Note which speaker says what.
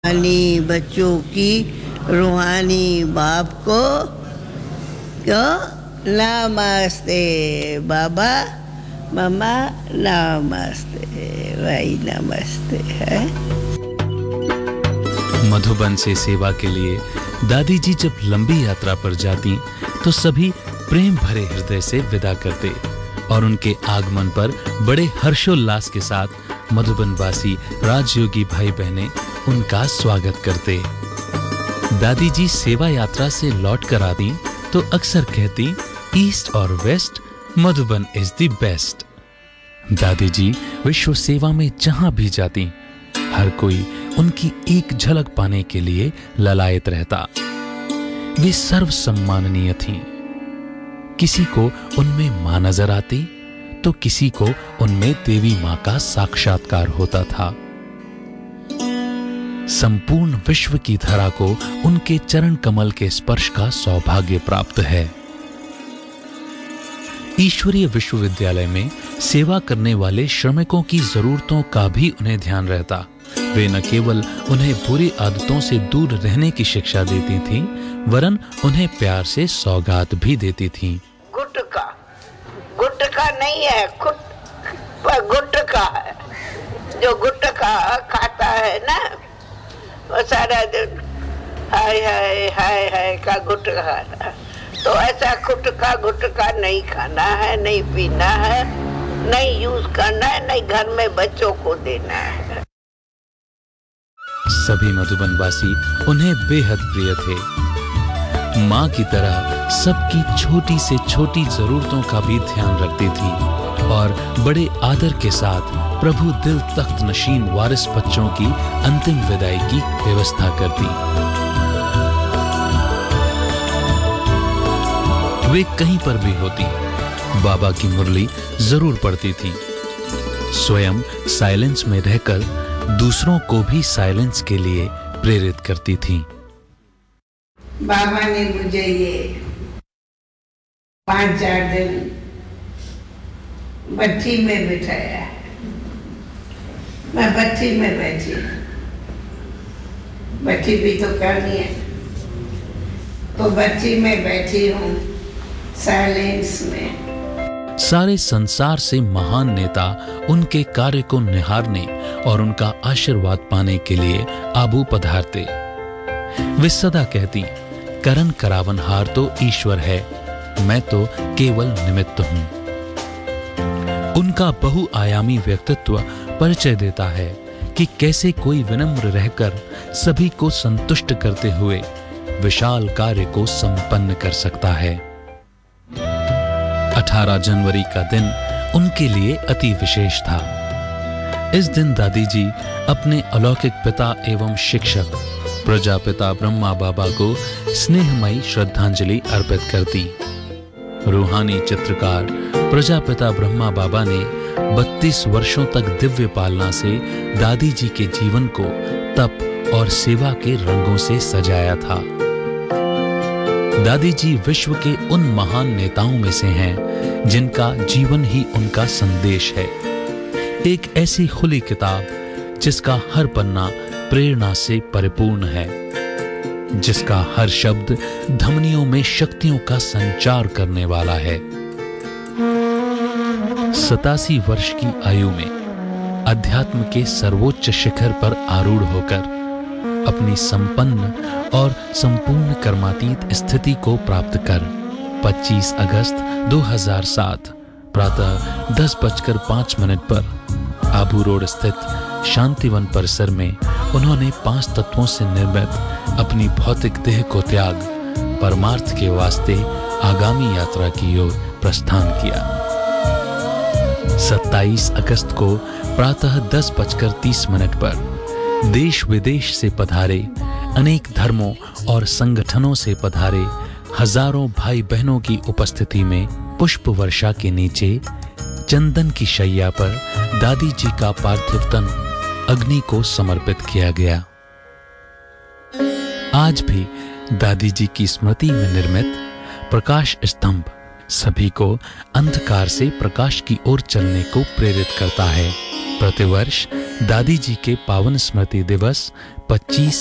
Speaker 1: रूहानी बच्चों की रूहानी बाप को क्यों नमस्ते बाबा मम्मा नमस्ते भाई नमस्ते है।
Speaker 2: मधुबन से सेवा के लिए दादी जी जब लंबी यात्रा पर जाती तो सभी प्रेम भरे हृदय से विदा करते और उनके आगमन पर बड़े हर्षोल्लास के साथ मधुबन वासी राजयोगी भाई बहनें उनका स्वागत करते। दादी जी सेवा यात्रा से लौट कर आती तो अक्सर कहती, ईस्ट और waste Madhuban is the best. दादी जी विश्व सेवा में जहां भी जाती हर कोई उनकी एक झलक पाने के लिए ललायत रहता। वे सर्व सम्माननीय थीं। किसी को उनमें मां नजर आती तो किसी को उनमें देवी मां का साक्षात्कार होता था। संपूर्ण विश्व की धरा को उनके चरण कमल के स्पर्श का सौभाग्य प्राप्त है। ईश्वरीय विश्वविद्यालय में सेवा करने वाले श्रमिकों की जरूरतों का भी उन्हें ध्यान रहता। वे न केवल उन्हें बुरी आदतों से दूर रहने की शिक्षा देती थीं, वरन उन्हें प्यार से सौगात भी देती थीं।
Speaker 1: गुटखा नहीं है, गुटखा है। जो गुटखा खाता है ना वो सारा दिन हाय हाय हाय हाय का गुटखा है। तो ऐसा गुटखा नहीं खाना है, नहीं पीना है, नहीं यूज करना है, नहीं घर में बच्चों को देना है।
Speaker 2: सभी मधुबनवासी उन्हें बेहद प्रिय थे। मां की तरह सबकी छोटी से छोटी जरूरतों का भी ध्यान रखती थी और बड़े आदर के साथ प्रभु दिल तख्त नशीन वारिस बच्चों की अंतिम विदाई की व्यवस्था करती। वे कहीं पर भी होती बाबा की मुरली जरूर पढ़ती थी। स्वयं साइलेंस में रहकर दूसरों को भी साइलेंस के लिए प्रेरित करती थी।
Speaker 1: बाबा ने मुझे ये 5-4 दिन बच्ची में बिठाया। मैं बच्ची में बैठी, बच्ची भी तो करनी है, तो बच्ची में बैठी हूँ साइलेंस में।
Speaker 2: सारे संसार से महान नेता उनके कार्य को निहारने और उनका आशीर्वाद पाने के लिए आबू पधारते। वे सदा कहती, करन करावनहार तो ईश्वर है, मैं तो केवल निमित्त हूं। उनका बहुआयामी व्यक्तित्व परिचय देता है कि कैसे कोई विनम्र रहकर सभी को संतुष्ट करते हुए विशाल कार्य को संपन्न कर सकता है। 18 जनवरी का दिन उनके लिए अति विशेष था। इस दिन दादी जी अपने अलौकिक पिता एवं शिक्षक प्रजापिता ब्रह्मा बाबा को स्नेहमयी श्रद्धांजलि अर्पित करती। रूहानी चित्रकार प्रजापिता ब्रह्मा बाबा ने 32 वर्षों तक दिव्य पालना से दादी जी के जीवन को तप और सेवा के रंगों से सजाया था। दादी जी विश्व के उन महान नेताओं में से हैं जिनका जीवन ही उनका संदेश है। एक ऐसी खुली किताब जिसका हर पन्ना प्रेरणा से परिपूर्ण है, जिसका हर शब्द धमनियों में शक्तियों का संचार करने वाला है। 87 वर्ष की आयु में अध्यात्म के सर्वोच्च शिखर पर आरूढ़ होकर अपनी संपन्न और संपूर्ण कर्मातीत स्थिति को प्राप्त कर 25 अगस्त 2007 प्रातः 10:05 पर आबू रोड स्थित शांतिवन परिसर में उन्होंने 5 तत्वों से निर्मित अपनी भौतिक देह को त्याग परमार्थ के वास्ते आगामी यात्रा की ओर प्रस्थान किया। 27 अगस्त को प्रातः 10:30 पर देश विदेश से पधारे, अनेक धर्मों और संगठनों से पधारे हजारों भाई बहनों की उपस्थिति में पुष्प वर्षा के नीचे चंदन की शैया पर दादी जी का पार्थिव तन अग्नि को समर्पित किया गया। आज भी दादी जी की स्मृति में निर्मित प्रकाश स्तंभ सभी को अंधकार से प्रकाश की ओर चलने को प्रेरित करता है। प्रतिवर्ष दादी जी के पावन स्मृति दिवस 25